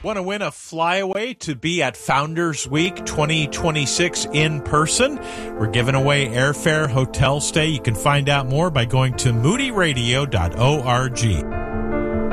Want to win a flyaway to be at Founders Week 2026 in person? We're giving away airfare, hotel stay. You can find out more by going to moodyradio.org.